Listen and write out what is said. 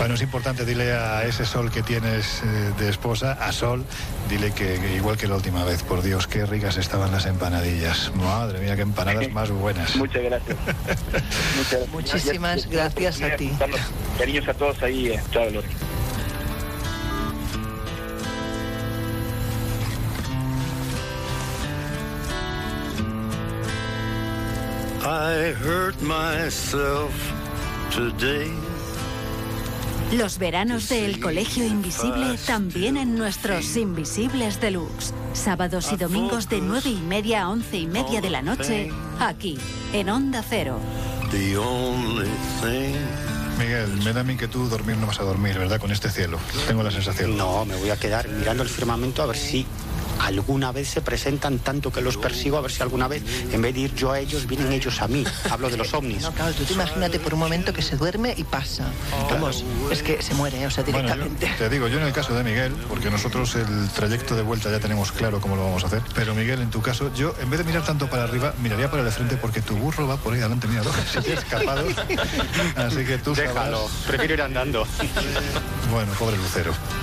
Bueno, es importante, dile a ese Sol que tienes de esposa, a Sol, dile que igual que la última vez, por Dios, qué ricas estaban las empanadillas. Madre mía, qué empanadas más buenas. Muchas gracias. Muchísimas gracias a ti. Cariños a todos ahí, chao, Lore. I hurt myself today. Los veranos del Colegio Invisible también en nuestros Invisibles Deluxe. Sábados y domingos de 9:30 a 11:30 de la noche, aquí, en Onda Cero. The only thing. Miguel, me da a mí que tú dormir no vas a dormir, ¿verdad? Con este cielo. Tengo la sensación. No, me voy a quedar mirando el firmamento a ver si alguna vez se presentan tanto que los persigo, a ver si alguna vez, en vez de ir yo a ellos, vienen ellos a mí. Hablo de los ovnis. No, claro, tú te imagínate por un momento que se duerme y pasa. Vamos, es que se muere, o sea, directamente. Bueno, te digo, yo en el caso de Miguel, porque nosotros el trayecto de vuelta ya tenemos claro cómo lo vamos a hacer, pero Miguel, en tu caso, yo en vez de mirar tanto para arriba, miraría para el frente porque tu burro va por ahí adelante, míralo, se te ha escapado. Así que tú déjalo, sabrás. prefiero ir andando. Bueno, pobre Lucero.